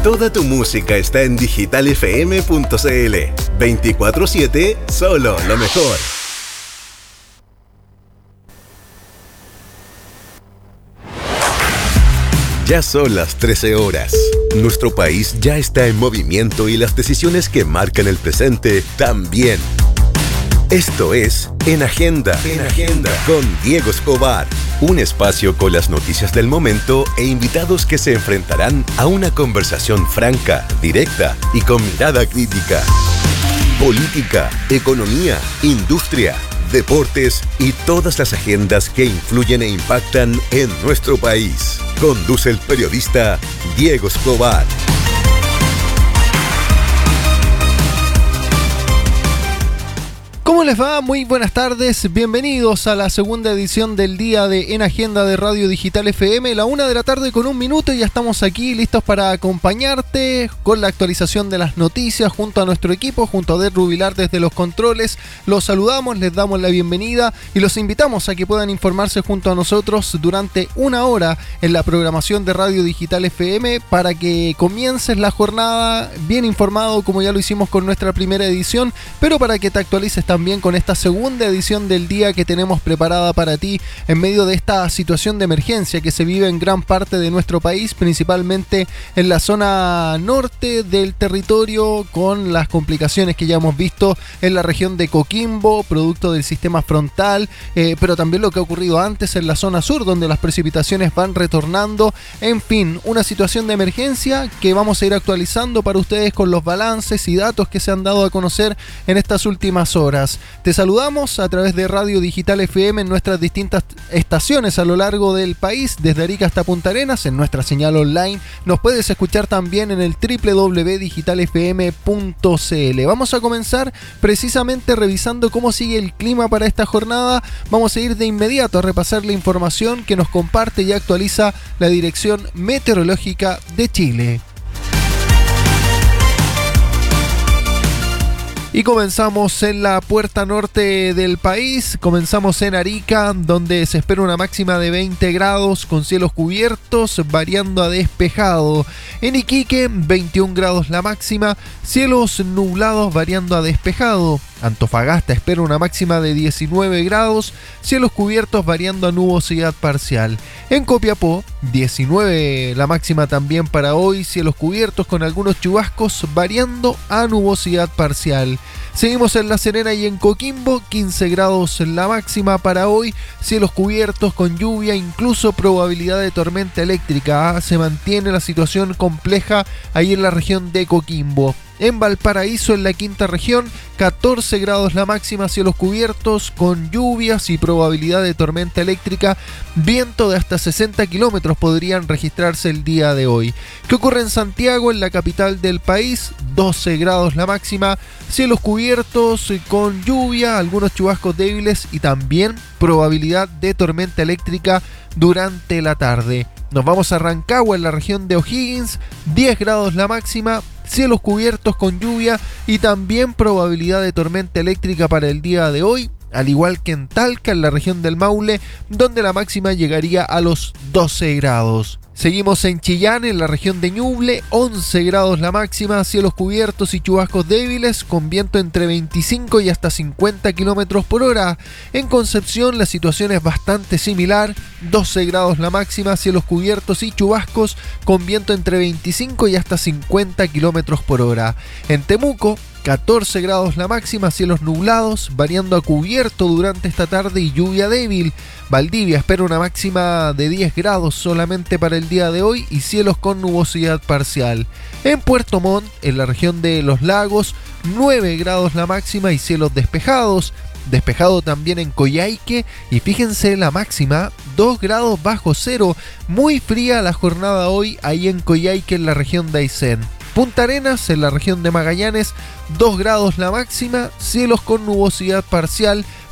Toda tu música está en digitalfm.cl. 24/7, solo lo mejor. Ya son las 13 horas. Nuestro país ya está en movimiento y las decisiones que marcan el presente también. Esto es En Agenda, con Diego Escobar. Un espacio con las noticias del momento e invitados que se enfrentarán a una conversación franca, directa y con mirada crítica. Política, economía, industria, deportes y todas las agendas que influyen e impactan en nuestro país. Conduce el periodista Diego Escobar. ¿Cómo les va? Muy buenas tardes, bienvenidos a la segunda edición del día de En Agenda de Radio Digital FM, la 1 de la tarde con 1 minuto y ya estamos aquí listos para acompañarte con la actualización de las noticias junto a nuestro equipo, junto a Der Rubilar desde los controles. Los saludamos, les damos la bienvenida y los invitamos a que puedan informarse junto a nosotros durante 1 hora en la programación de Radio Digital FM para que comiences la jornada bien informado como ya lo hicimos con nuestra primera edición, pero para que te actualices también con esta segunda edición del día que tenemos preparada para ti en medio de esta situación de emergencia que se vive en gran parte de nuestro país, principalmente en la zona norte del territorio, con las complicaciones que ya hemos visto en la región de Coquimbo, producto del sistema frontal, pero también lo que ha ocurrido antes en la zona sur, donde las precipitaciones van retornando. En fin, una situación de emergencia que vamos a ir actualizando para ustedes con los balances y datos que se han dado a conocer en estas últimas horas. Te saludamos a través de Radio Digital FM en nuestras distintas estaciones a lo largo del país, desde Arica hasta Punta Arenas, en nuestra señal online. Nos puedes escuchar también en el www.digitalfm.cl. Vamos a comenzar precisamente revisando cómo sigue el clima para esta jornada. Vamos a ir de inmediato a repasar la información que nos comparte y actualiza la Dirección Meteorológica de Chile. Y comenzamos en la puerta norte del país, comenzamos en Arica, donde se espera una máxima de 20 grados con cielos cubiertos, variando a despejado. En Iquique, 21 grados la máxima, cielos nublados variando a despejado. Antofagasta espera una máxima de 19 grados, cielos cubiertos variando a nubosidad parcial. En Copiapó, 19 la máxima también para hoy, cielos cubiertos con algunos chubascos variando a nubosidad parcial. Seguimos en La Serena y en Coquimbo, 15 grados la máxima para hoy, cielos cubiertos con lluvia, incluso probabilidad de tormenta eléctrica. Se mantiene la situación compleja ahí en la región de Coquimbo. En Valparaíso, en la quinta región, 14 grados la máxima, cielos cubiertos con lluvias y probabilidad de tormenta eléctrica, viento de hasta 60 kilómetros podrían registrarse el día de hoy. ¿Qué ocurre en Santiago, en la capital del país? 12 grados la máxima, cielos cubiertos con lluvia, algunos chubascos débiles y también probabilidad de tormenta eléctrica durante la tarde. Nos vamos a Rancagua, en la región de O'Higgins, 10 grados la máxima, cielos cubiertos con lluvia y también probabilidad de tormenta eléctrica para el día de hoy, al igual que en Talca, en la región del Maule, donde la máxima llegaría a los 12 grados. Seguimos en Chillán, en la región de Ñuble, 11 grados la máxima, cielos cubiertos y chubascos débiles, con viento entre 25 y hasta 50 kilómetros por hora. En Concepción la situación es bastante similar, 12 grados la máxima, cielos cubiertos y chubascos, con viento entre 25 y hasta 50 kilómetros por hora. En Temuco, 14 grados la máxima, cielos nublados, variando a cubierto durante esta tarde y lluvia débil. Valdivia espera una máxima de 10 grados solamente para el día de hoy y cielos con nubosidad parcial. En Puerto Montt, en la región de Los Lagos, 9 grados la máxima y cielos despejados. Despejado también en Coyhaique y fíjense la máxima, 2 grados bajo cero. Muy fría la jornada hoy ahí en Coyhaique, en la región de Aysén. Punta Arenas, en la región de Magallanes, 2 grados la máxima, cielos con nubosidad parcial,